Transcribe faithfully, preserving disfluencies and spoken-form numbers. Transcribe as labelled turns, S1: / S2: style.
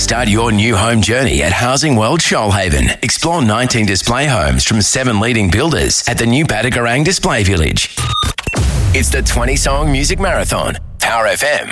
S1: Start your new home journey at Housing World Shoalhaven. Explore nineteen display homes from seven leading builders at the new Batagarang Display Village. It's the twenty-song music marathon. Power F M.